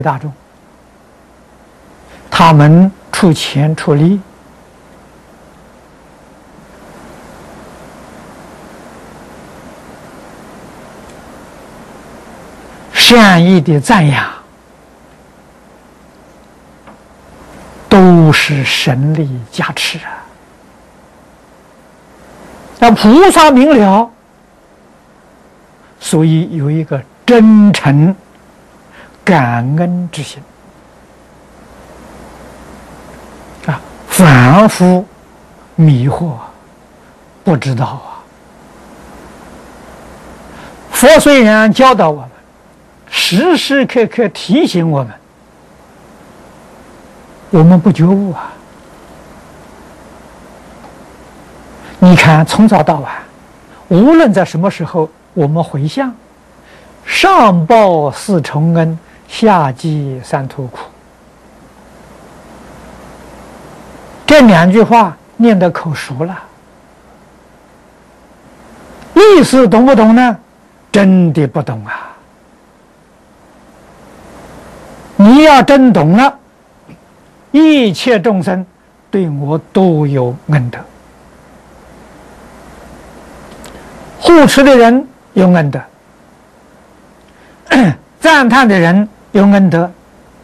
大众，他们出钱出力，善意的赞扬，都是神力加持啊！那菩萨明了，所以有一个真诚感恩之心啊，反复迷惑，不知道啊。佛虽然教导我们，时时刻刻提醒我们，我们不觉悟啊。你看，从早到晚，无论在什么时候，我们回向，上报四重恩，下济三途苦。这2句话念得口熟了，意思懂不懂呢？真的不懂啊！你要真懂了，一切众生对我都有恩德。护持的人有恩德，赞叹的人有恩德，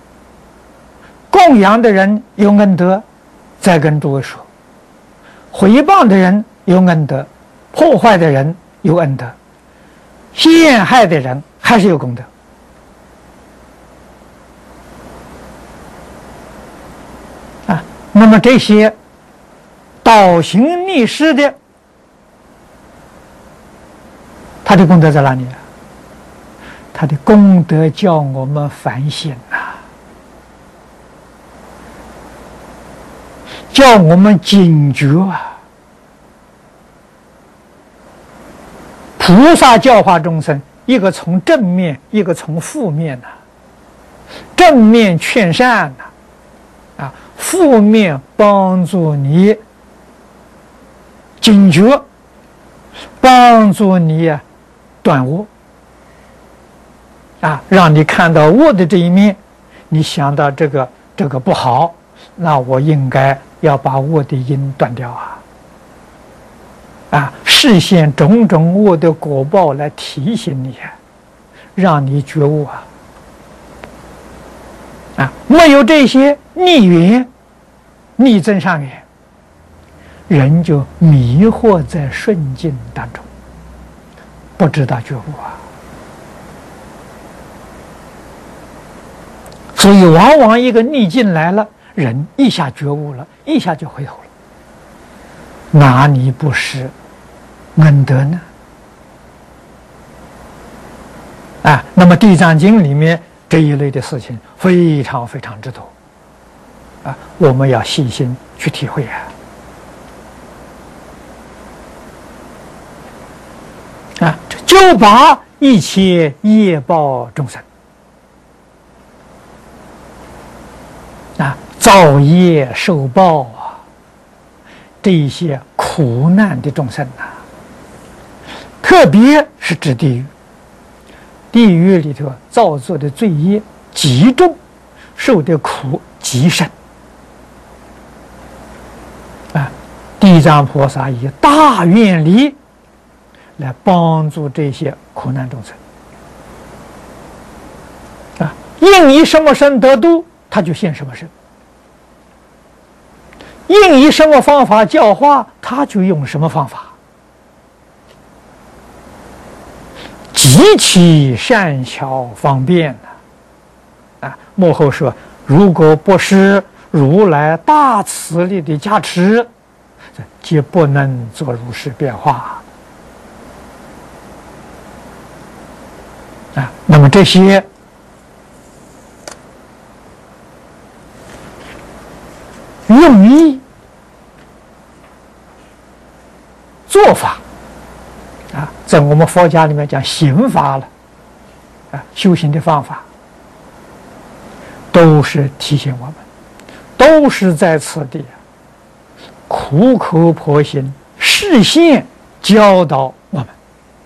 供养的人有恩德。再跟诸位说，毁谤的人有恩德，破坏的人有恩德，陷害的人还是有功德。啊，那么这些倒行逆施的，他的功德在哪里啊？他的功德叫我们反省啊，叫我们警觉啊。菩萨教化众生，一个从正面，一个从负面呐。正面劝善呐，啊，负面帮助你警觉，帮助你断恶。啊，让你看到恶的这一面，你想到这个不好，那我应该要把恶的因断掉啊！啊，示现种种恶的果报来提醒你，让你觉悟啊！啊，没有这些逆缘、逆增上缘，人就迷惑在顺境当中，不知道觉悟啊！所以，往往一个逆境来了，人一下觉悟了，一下就回头了。哪里不是恩德呢？啊，那么《地藏经》里面这一类的事情非常非常之多，啊，我们要细心去体会啊。啊，就把一切业报众生。啊，造业受报啊，这一些苦难的众生啊，特别是指地狱。地狱里头造作的罪业极重，受的苦极深。啊，地藏菩萨以大愿力来帮助这些苦难众生。啊，应以什么身得度，他就现什么身；应以什么方法教化，他就用什么方法，极其善巧方便啊！幕后说，如果不是如来大慈力的加持，皆不能做如是变化啊！那么这些用意、做法啊，在我们佛家里面讲行法了啊，修行的方法都是提醒我们，都是在此地苦口婆心示现教导